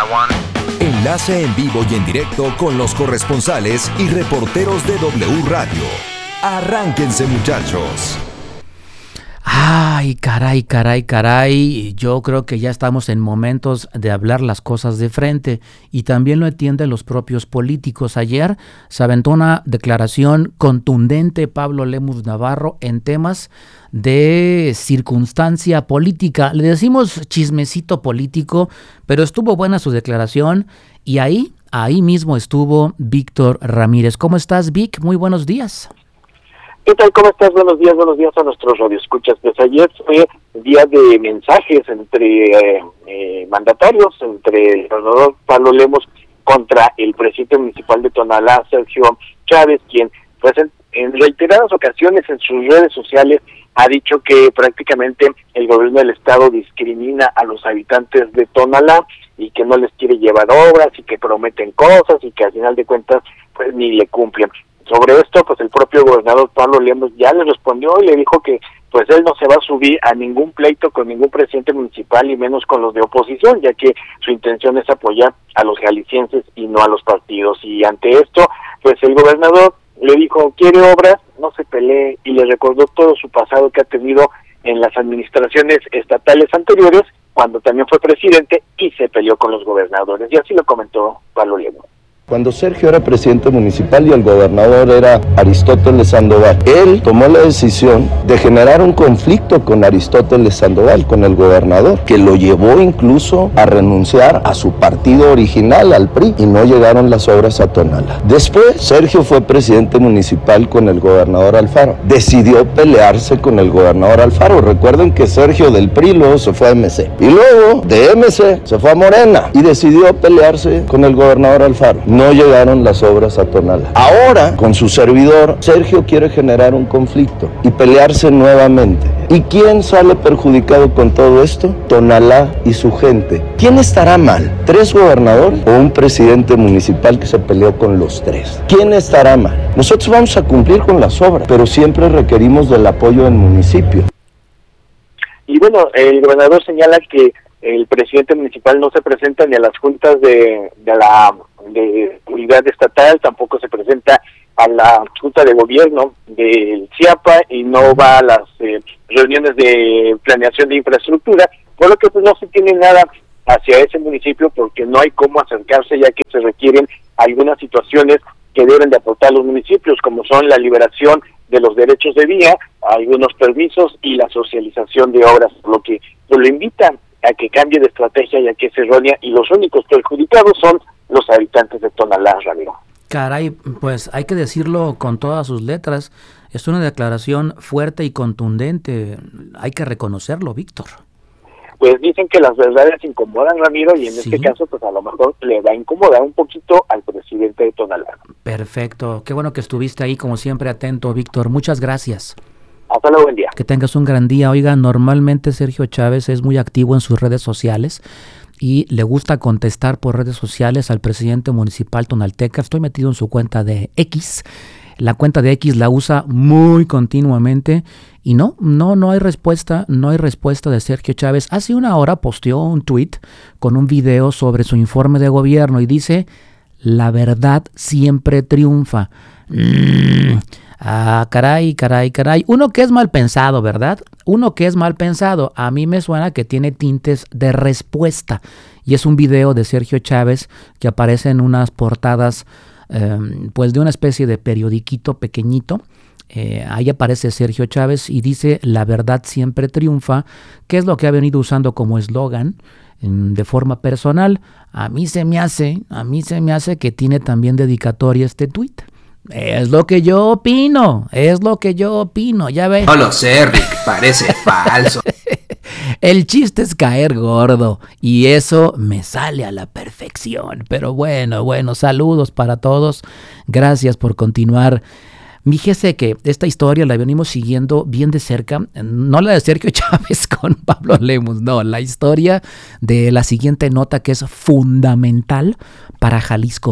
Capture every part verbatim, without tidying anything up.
Enlace en vivo y en directo con los corresponsales y reporteros de W Radio. Arránquense, muchachos. Ay, caray, caray, caray, yo creo que ya estamos en momentos de hablar las cosas de frente y también lo entienden los propios políticos. Ayer se aventó una declaración contundente Pablo Lemus Navarro en temas de circunstancia política. Le decimos chismecito político, pero estuvo buena su declaración y ahí, ahí mismo estuvo Víctor Ramírez. ¿Cómo estás, Vic? Muy buenos días. ¿Qué tal? ¿Cómo estás? Buenos días, buenos días a nuestros radioescuchas. Pues ayer fue día de mensajes entre eh, eh, mandatarios, entre el gobernador Pablo Lemus contra el presidente municipal de Tonalá, Sergio Chávez, quien pues en, en reiteradas ocasiones en sus redes sociales ha dicho que prácticamente el gobierno del estado discrimina a los habitantes de Tonalá y que no les quiere llevar obras y que prometen cosas y que al final de cuentas pues ni le cumplen. Sobre esto, pues el propio gobernador Pablo Lemus ya le respondió y le dijo que pues él no se va a subir a ningún pleito con ningún presidente municipal y menos con los de oposición, ya que su intención es apoyar a los jaliscienses y no a los partidos. Y ante esto, pues el gobernador le dijo, quiere obras, no se pelee, y le recordó todo su pasado que ha tenido en las administraciones estatales anteriores, cuando también fue presidente y se peleó con los gobernadores. Y así lo comentó Pablo Lemus. Cuando Sergio era presidente municipal y el gobernador era Aristóteles Sandoval, él tomó la decisión de generar un conflicto con Aristóteles Sandoval, con el gobernador, que lo llevó incluso a renunciar a su partido original, al P R I, y no llegaron las obras a Tonalá. Después, Sergio fue presidente municipal con el gobernador Alfaro. Decidió pelearse con el gobernador Alfaro. Recuerden que Sergio del P R I luego se fue a M C. Y luego, de M C, se fue a Morena y decidió pelearse con el gobernador Alfaro. No llegaron las obras a Tonalá. Ahora, con su servidor, Sergio quiere generar un conflicto y pelearse nuevamente. ¿Y quién sale perjudicado con todo esto? Tonalá y su gente. ¿Quién estará mal? ¿Tres gobernadores o un presidente municipal que se peleó con los tres? ¿Quién estará mal? Nosotros vamos a cumplir con las obras, pero siempre requerimos del apoyo del municipio. Y bueno, el gobernador señala que el presidente municipal no se presenta ni a las juntas de, de la de unidad estatal, tampoco se presenta a la junta de gobierno del CIAPA y no va a las eh, reuniones de planeación de infraestructura, por lo que pues no se tiene nada hacia ese municipio porque no hay cómo acercarse, ya que se requieren algunas situaciones que deben de aportar los municipios, como son la liberación de los derechos de vía, algunos permisos y la socialización de obras, por lo que pues, lo invitan a que cambie de estrategia, ya que es errónea y los únicos perjudicados son los habitantes de Tonalá, Ramiro. Caray, pues hay que decirlo con todas sus letras, es una declaración fuerte y contundente, hay que reconocerlo, Víctor. Pues dicen que las verdades incomodan, Ramiro, y en sí. Este caso, pues a lo mejor le va a incomodar un poquito al presidente de Tonalá. Perfecto, qué bueno que estuviste ahí, como siempre, atento, Víctor, muchas gracias. Hasta luego, buen día. Que tengas un gran día. Oiga, normalmente Sergio Chávez es muy activo en sus redes sociales y le gusta contestar por redes sociales al presidente municipal tonalteca. Estoy metido en su cuenta de X. La cuenta de X la usa muy continuamente y no, no, no hay respuesta, no hay respuesta de Sergio Chávez. Hace una hora posteó un tweet con un video sobre su informe de gobierno y dice, la verdad siempre triunfa. Mm. Ah, caray, caray, caray. Uno que es mal pensado, ¿verdad? Uno que es mal pensado. A mí me suena que tiene tintes de respuesta. Y es un video de Sergio Chávez que aparece en unas portadas, eh, pues de una especie de periodiquito pequeñito. Eh, ahí aparece Sergio Chávez y dice, la verdad siempre triunfa, que es lo que ha venido usando como eslogan de forma personal. A mí se me hace, a mí se me hace que tiene también dedicatoria este tuit. Es lo que yo opino, es lo que yo opino, ya ves. No lo sé, Rick, parece falso. El chiste es caer gordo y eso me sale a la perfección. Pero bueno, bueno, saludos para todos. Gracias por continuar. Fíjese que esta historia la venimos siguiendo bien de cerca, no la de Sergio Chávez con Pablo Lemus, no, la historia de la siguiente nota que es fundamental para Jalisco,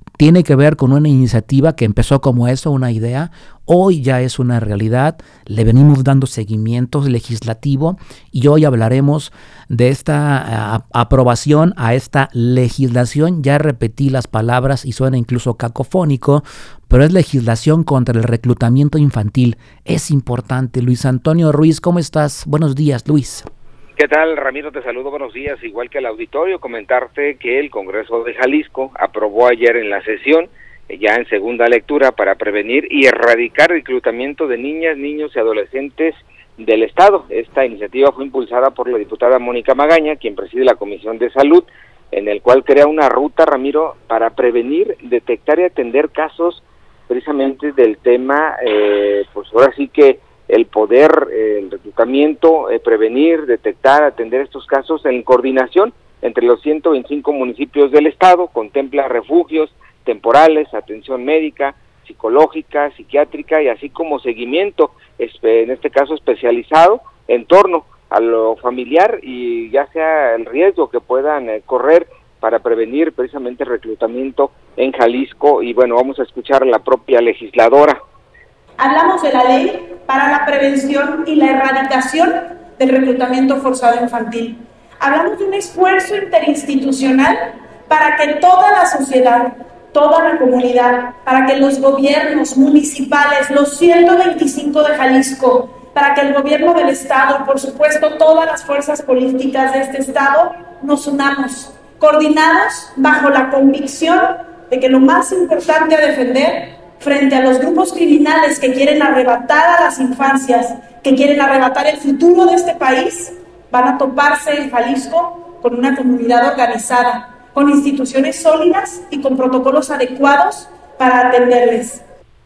tiene que ver con una iniciativa que empezó como eso, una idea, hoy ya es una realidad, le venimos dando seguimiento legislativo y hoy hablaremos de esta uh, aprobación a esta legislación. Ya repetí las palabras y suena incluso cacofónico, pero es legislación contra el reclutamiento infantil. Es importante. Luis Antonio Ruiz, ¿cómo estás? Buenos días, Luis. ¿Qué tal, Ramiro? Te saludo, buenos días, igual que al auditorio. Comentarte que el Congreso de Jalisco aprobó ayer en la sesión, ya en segunda lectura, para prevenir y erradicar el reclutamiento de niñas, niños y adolescentes del Estado. Esta iniciativa fue impulsada por la diputada Mónica Magaña, quien preside la Comisión de Salud, en el cual crea una ruta, Ramiro, para prevenir, detectar y atender casos precisamente del tema, eh, pues ahora sí que el poder, eh, el reclutamiento, eh, prevenir, detectar, atender estos casos en coordinación entre los ciento veinticinco municipios del Estado. Contempla refugios temporales, atención médica, psicológica, psiquiátrica y así como seguimiento, en este caso especializado, en torno a lo familiar y ya sea el riesgo que puedan eh, correr para prevenir precisamente el reclutamiento en Jalisco. Y bueno, vamos a escuchar a la propia legisladora. Hablamos de la ley para la prevención y la erradicación del reclutamiento forzado infantil. Hablamos de un esfuerzo interinstitucional para que toda la sociedad, toda la comunidad, para que los gobiernos municipales, los ciento veinticinco de Jalisco, para que el gobierno del Estado y por supuesto todas las fuerzas políticas de este Estado nos unamos, coordinados bajo la convicción de que lo más importante a defender frente a los grupos criminales que quieren arrebatar a las infancias, que quieren arrebatar el futuro de este país, van a toparse en Jalisco con una comunidad organizada, con instituciones sólidas y con protocolos adecuados para atenderles.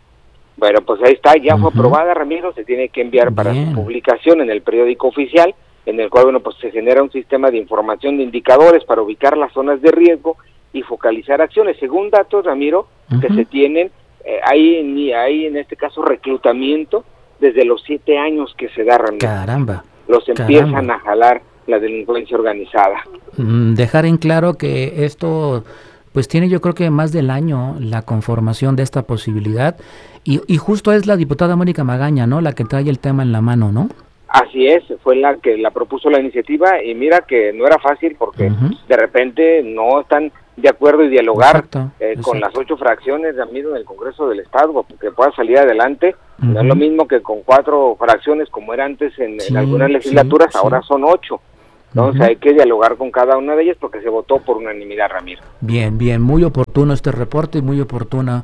Bueno, pues ahí está, ya uh-huh. fue aprobada, Ramiro, se tiene que enviar para Bien. su publicación en el periódico oficial, en el cual, bueno, pues se genera un sistema de información de indicadores para ubicar las zonas de riesgo y focalizar acciones. Según datos, Ramiro, uh-huh. que se tienen, eh, hay, ni hay en este caso reclutamiento desde los siete años que se da, Ramiro. Caramba. Los empiezan Caramba. a jalar la delincuencia organizada. Mm, dejar en claro que esto pues tiene yo creo que más del año la conformación de esta posibilidad y, y justo es la diputada Mónica Magaña, ¿no? La que trae el tema en la mano, ¿no? Así es, fue la que la propuso la iniciativa y mira que no era fácil porque uh-huh. de repente no están de acuerdo y dialogar exacto, eh, exacto. con las ocho fracciones de amigo en el Congreso del Estado que pueda salir adelante. Uh-huh. No es lo mismo que con cuatro fracciones como era antes en, sí, en algunas legislaturas, sí, ahora sí. son ocho. Entonces uh-huh. hay que dialogar con cada una de ellas porque se votó por unanimidad, Ramiro. Bien, bien, muy oportuno este reporte y muy oportuna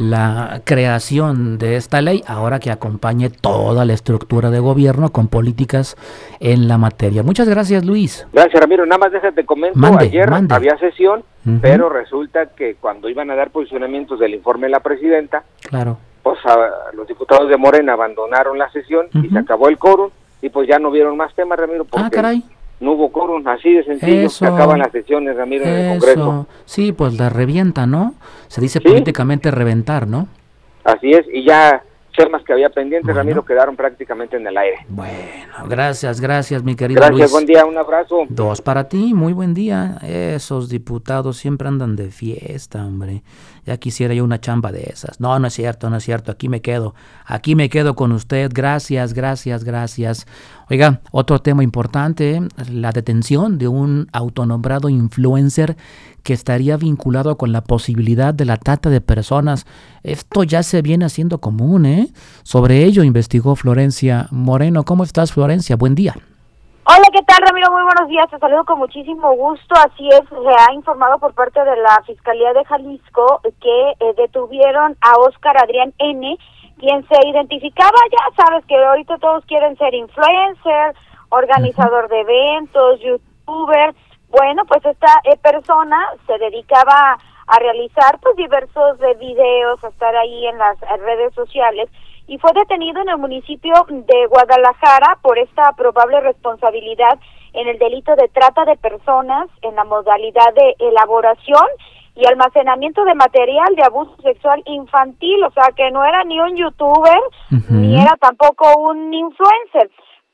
la creación de esta ley, ahora que acompañe toda la estructura de gobierno con políticas en la materia. Muchas gracias, Luis. Gracias, Ramiro. Nada más déjate comento, mande, ayer mande. había sesión, uh-huh. pero resulta que cuando iban a dar posicionamientos del informe de la presidenta, claro. pues a, los diputados de Morena abandonaron la sesión uh-huh. y se acabó el quórum y pues ya no vieron más temas, Ramiro, porque ah, caray. no hubo quórum, así de sencillo, eso, se acaban las sesiones, Ramiro, eso. en el Congreso. Sí, pues la revienta, ¿no? Se dice ¿Sí? políticamente reventar, ¿no? Así es, y ya temas que había pendientes, bueno. Ramiro, quedaron prácticamente en el aire. Bueno, gracias, gracias, mi querido gracias, Luis. Buen día, un abrazo. Dos para ti, muy buen día. Esos diputados siempre andan de fiesta, hombre. Ya quisiera yo una chamba de esas. No, no es cierto, no es cierto. Aquí me quedo. Aquí me quedo con usted. Gracias, gracias, gracias. Oiga, otro tema importante, la detención de un autonombrado influencer que estaría vinculado con la posibilidad de la trata de personas. Esto ya se viene haciendo común, ¿eh? Sobre ello investigó Florencia Moreno. ¿Cómo estás, Florencia? Buen día. Hola, ¿qué tal, Ramiro? Muy buenos días, te saludo con muchísimo gusto. Así es, se ha informado por parte de la Fiscalía de Jalisco que eh, detuvieron a Óscar Adrián N., quien se identificaba, ya sabes que ahorita todos quieren ser influencer, organizador uh-huh. de eventos, youtuber. Bueno, pues esta eh, persona se dedicaba a realizar pues diversos eh, videos, a estar ahí en las eh, redes sociales, y fue detenido en el municipio de Guadalajara por esta probable responsabilidad en el delito de trata de personas en la modalidad de elaboración y almacenamiento de material de abuso sexual infantil, o sea que no era ni un youtuber, uh-huh. ni era tampoco un influencer.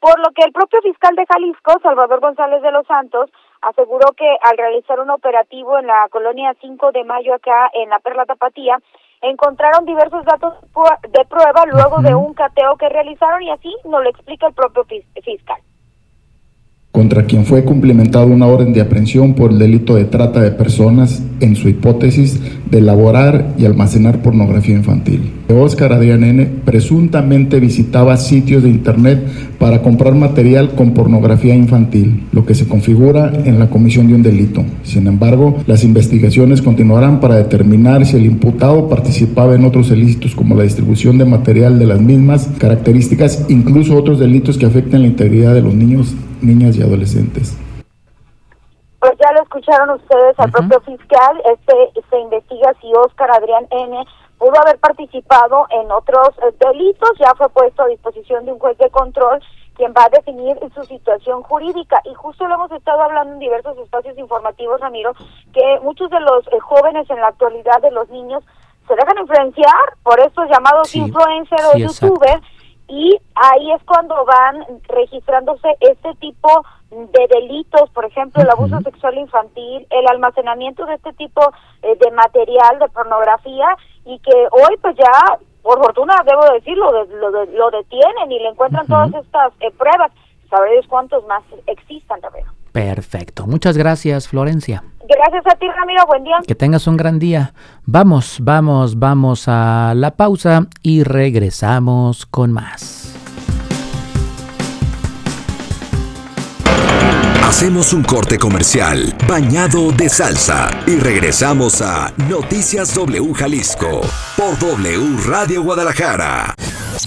por lo que el propio fiscal de Jalisco, Salvador González de los Santos, aseguró que al realizar un operativo en la colonia cinco de mayo acá en la Perla Tapatía, encontraron diversos datos de prueba luego uh-huh. de un cateo que realizaron, y así nos lo explica el propio fiscal. Contra quien fue cumplimentada una orden de aprehensión por el delito de trata de personas en su hipótesis de elaborar y almacenar pornografía infantil. Óscar Adrián N. presuntamente visitaba sitios de internet para comprar material con pornografía infantil, lo que se configura en la comisión de un delito. Sin embargo, las investigaciones continuarán para determinar si el imputado participaba en otros ilícitos como la distribución de material de las mismas características, incluso otros delitos que afecten la integridad de los niños, niñas y adolescentes. Pues ya lo escucharon ustedes al uh-huh. propio fiscal. Este se investiga si Óscar Adrián N. pudo haber participado en otros eh, delitos. Ya fue puesto a disposición de un juez de control, quien va a definir su situación jurídica. Y justo lo hemos estado hablando en diversos espacios informativos, Ramiro, que muchos de los eh, jóvenes en la actualidad, de los niños, se dejan influenciar por estos llamados sí, influencers o sí, youtubers. Y ahí es cuando van registrándose este tipo de delitos, por ejemplo, el abuso uh-huh. sexual infantil, el almacenamiento de este tipo eh, de material, de pornografía, y que hoy pues ya, por fortuna, debo decirlo, lo, lo, lo detienen y le encuentran uh-huh. todas estas eh, pruebas. Sabréis cuántos más existan, Ramiro. Perfecto. Muchas gracias, Florencia. Gracias a ti, Ramiro. Buen día. Que tengas un gran día. Vamos, vamos, vamos a la pausa y regresamos con más. Hacemos un corte comercial bañado de salsa y regresamos a Noticias W Jalisco por W Radio Guadalajara.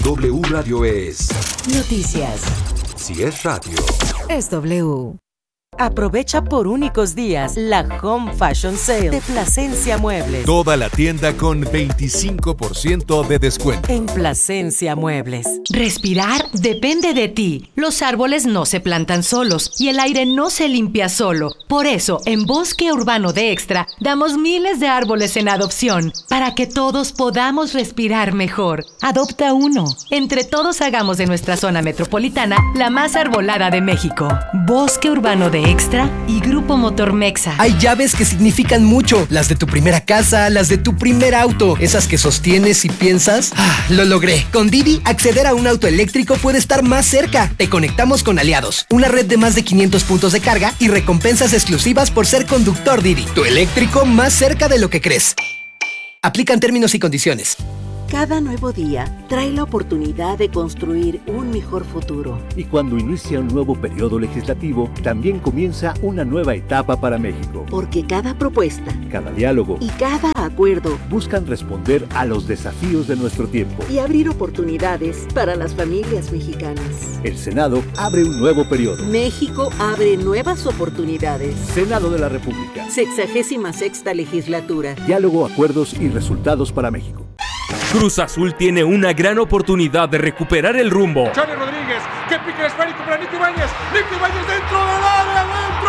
W Radio es noticias. Si es radio, es W. Aprovecha por únicos días la Home Fashion Sale de Plasencia Muebles. Toda la tienda con veinticinco por ciento de descuento. En Plasencia Muebles. Respirar depende de ti. Los árboles no se plantan solos y el aire no se limpia solo. Por eso, en Bosque Urbano de Extra, damos miles de árboles en adopción para que todos podamos respirar mejor. Adopta uno. Entre todos hagamos de nuestra zona metropolitana la más arbolada de México. Bosque Urbano de Extra y Grupo Motor Mexa. Hay llaves que significan mucho. Las de tu primera casa, las de tu primer auto. Esas que sostienes y piensas, ah, lo logré. Con Didi, acceder a un auto eléctrico puede estar más cerca. Te conectamos con aliados. Una red de más de quinientos puntos de carga y recompensas exclusivas por ser conductor Didi. Tu eléctrico más cerca de lo que crees. Aplican términos y condiciones. Cada nuevo día trae la oportunidad de construir un mejor futuro. Y cuando inicia un nuevo periodo legislativo, también comienza una nueva etapa para México. Porque cada propuesta, cada diálogo y cada acuerdo buscan responder a los desafíos de nuestro tiempo y abrir oportunidades para las familias mexicanas. El Senado abre un nuevo periodo. México abre nuevas oportunidades. Senado de la República. Sexagésima sexta legislatura. Diálogo, acuerdos y resultados para México. Cruz Azul tiene una gran oportunidad de recuperar el rumbo. Johnny Rodríguez, que pique el esférico para Nico Ibáñez. Nico Ibáñez dentro del área,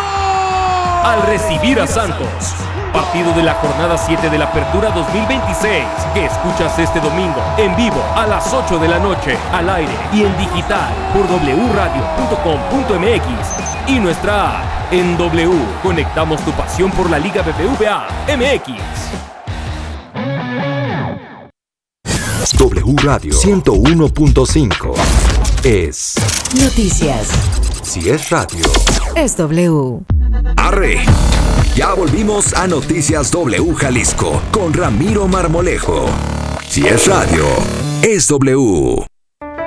dentro. Al recibir a Santos. Partido de la jornada siete de la Apertura dos mil veintiséis, que escuchas este domingo en vivo a las ocho de la noche, al aire y en digital por w radio punto com punto m x y nuestra app. En W conectamos tu pasión por la Liga B B V A M X. W Radio ciento uno punto cinco es noticias. Si es radio, es W. ¡Arre! Ya volvimos a Noticias W Jalisco con Ramiro Marmolejo. Si es radio, es W.